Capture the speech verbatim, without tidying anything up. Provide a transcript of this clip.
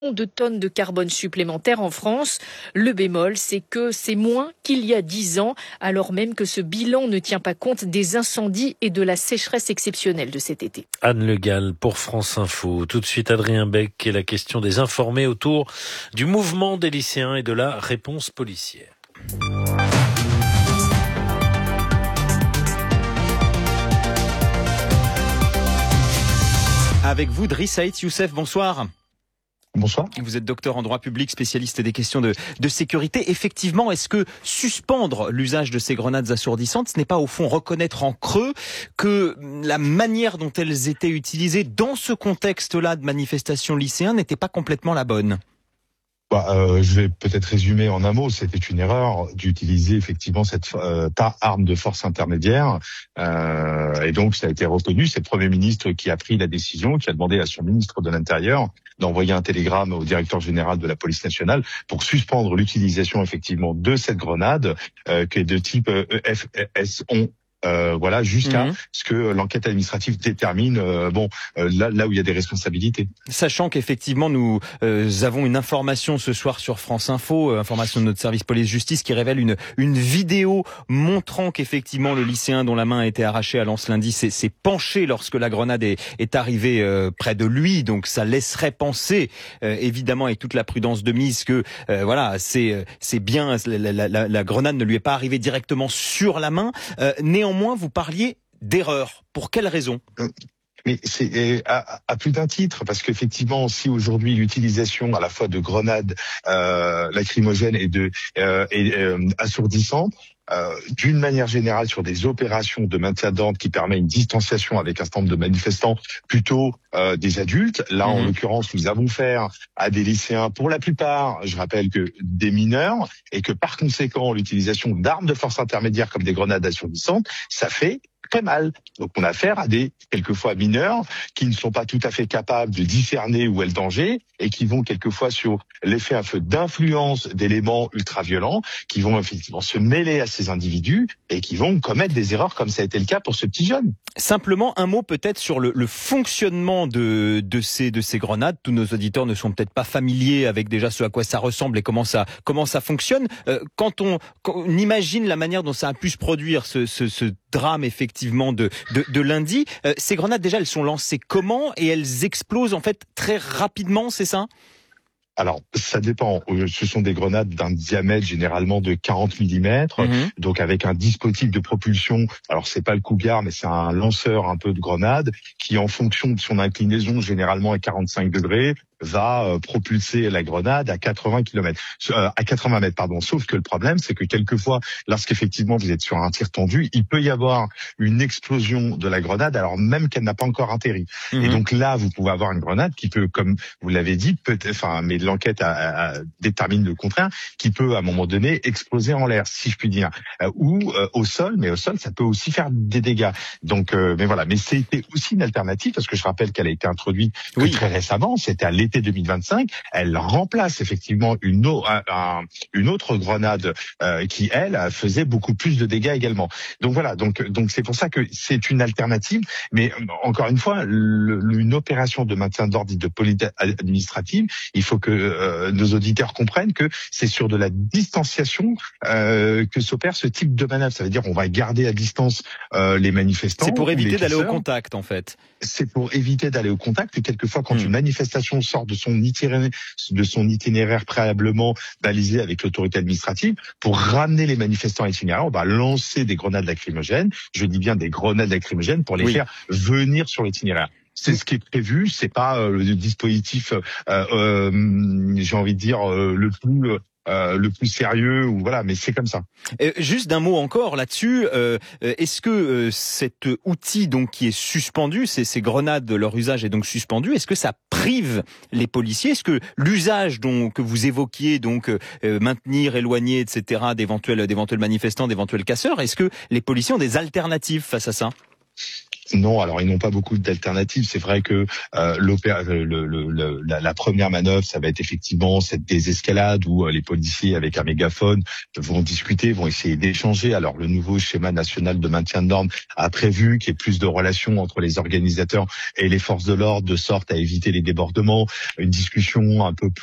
de tonnes de carbone supplémentaires en France. Le bémol, c'est que c'est moins qu'il y a dix ans, alors même que ce bilan ne tient pas compte des incendies et de la sécheresse exceptionnelle de cet été. Anne Le Gall pour France Info. Tout de suite, Adrien Beck et la question des informés autour du mouvement des lycéens et de la réponse policière. Avec vous, Driss Saïd Youssef, bonsoir. Bonsoir. Vous êtes docteur en droit public, spécialiste des questions de, de sécurité. Effectivement, est-ce que suspendre l'usage de ces grenades assourdissantes, ce n'est pas au fond reconnaître en creux que la manière dont elles étaient utilisées dans ce contexte-là de manifestation lycéen n'était pas complètement la bonne ? Bah, euh, je vais peut-être résumer en un mot. C'était une erreur d'utiliser effectivement cette euh, arme de force intermédiaire. Euh, et donc, ça a été reconnu. C'est le Premier ministre qui a pris la décision, qui a demandé à son ministre de l'Intérieur d'envoyer un télégramme au directeur général de la police nationale pour suspendre l'utilisation effectivement de cette grenade euh, qui est de type E F S onze. Euh, voilà, jusqu'à mmh. ce que l'enquête administrative détermine euh, bon euh, là, là où il y a des responsabilités. Sachant qu'effectivement nous euh, avons une information ce soir sur France Info, euh, information de notre service police-justice qui révèle une une vidéo montrant qu'effectivement le lycéen dont la main a été arrachée à Lens-Lundi s'est, s'est penché lorsque la grenade est, est arrivée euh, près de lui. Donc ça laisserait penser, euh, évidemment avec toute la prudence de mise, que euh, voilà c'est c'est bien la, la, la, la grenade ne lui est pas arrivée directement sur la main. Euh, néanmoins Néanmoins, vous parliez d'erreur. Pour quelle raison ? Mais c'est à, à plus d'un titre, parce qu'effectivement, si aujourd'hui l'utilisation à la fois de grenades euh, lacrymogènes et de euh, et, euh, assourdissantes, Euh, d'une manière générale sur des opérations de maintien d'ordre qui permet une distanciation avec un certain nombre de manifestants, plutôt euh, des adultes. Là, mmh. en l'occurrence, nous avons affaire à des lycéens, pour la plupart, je rappelle que des mineurs, et que par conséquent, l'utilisation d'armes de force intermédiaire comme des grenades assourdissantes, ça fait très mal. Donc on a affaire à des, quelquefois, mineurs qui ne sont pas tout à fait capables de discerner où est le danger et qui vont quelquefois sur l'effet un peu d'influence d'éléments ultra-violents qui vont effectivement se mêler à ces individus et qui vont commettre des erreurs comme ça a été le cas pour ce petit jeune. Simplement un mot peut-être sur le, le fonctionnement de, de, ces, de ces grenades. Tous nos auditeurs ne sont peut-être pas familiers avec déjà ce à quoi ça ressemble et comment ça, comment ça fonctionne. Euh, quand, on, quand on imagine la manière dont ça a pu se produire, ce, ce, ce drame effectivement de, de, de lundi, euh, ces grenades déjà elles sont lancées comment et elles explosent en fait très rapidement, c'est ça ? Alors, ça dépend. Ce sont des grenades d'un diamètre généralement de quarante millimètres, mmh. donc avec un dispositif de propulsion. Alors, c'est pas le Cougar, mais c'est un lanceur un peu de grenade qui, en fonction de son inclinaison, généralement à quarante-cinq degrés, va euh, propulser la grenade à quatre-vingts kilomètres, euh, à quatre-vingts mètres, pardon. Sauf que le problème, c'est que quelquefois, lorsqu'effectivement vous êtes sur un tir tendu, il peut y avoir une explosion de la grenade, alors même qu'elle n'a pas encore atterri. Mmh. Et donc là, vous pouvez avoir une grenade qui peut, comme vous l'avez dit, peut-être, enfin, mais l'enquête a, a, a, détermine le contraire, qui peut à un moment donné exploser en l'air, si je puis dire, euh, ou euh, au sol. Mais au sol, ça peut aussi faire des dégâts. Donc, euh, mais voilà. Mais c'était aussi une alternative parce que je rappelle qu'elle a été introduite oui. très récemment. C'était à l'été deux mille vingt-cinq, elle remplace effectivement une, o- un, un, une autre grenade euh, qui, elle, faisait beaucoup plus de dégâts également. Donc voilà, donc donc c'est pour ça que c'est une alternative. Mais encore une fois, le, une opération de maintien d'ordre de police administrative, il faut que euh, nos auditeurs comprennent que c'est sur de la distanciation euh, que s'opère ce type de manœuvre. Ça veut dire on va garder à distance euh, les manifestants. C'est pour éviter d'aller au contact, en fait. C'est pour éviter d'aller au contact. Et quelquefois, quand mmh. une manifestation sort de son itinéraire, de son itinéraire préalablement balisé avec l'autorité administrative, pour ramener les manifestants à l'itinéraire, on va lancer des grenades lacrymogènes. Je dis bien des grenades lacrymogènes pour les oui. faire venir sur l'itinéraire. C'est ce qui est prévu. C'est pas euh, le dispositif, euh, euh, j'ai envie de dire euh, le plus. Euh, le plus sérieux ou voilà, mais c'est comme ça. Euh, juste d'un mot encore là-dessus, euh, est-ce que euh, cet outil donc qui est suspendu, ces, ces grenades, leur usage est donc suspendu, est-ce que ça prive les policiers ? Est-ce que l'usage dont que vous évoquiez, donc euh, maintenir, éloigner, et cetera, d'éventuels d'éventuels manifestants, d'éventuels casseurs, est-ce que les policiers ont des alternatives face à ça ? Non, alors ils n'ont pas beaucoup d'alternatives. C'est vrai que euh, l'opéra, le, le, le, la, la première manœuvre, ça va être effectivement cette désescalade où euh, les policiers avec un mégaphone vont discuter, vont essayer d'échanger. Alors le nouveau schéma national de maintien de l'ordre a prévu qu'il y ait plus de relations entre les organisateurs et les forces de l'ordre, de sorte à éviter les débordements. Une discussion un peu plus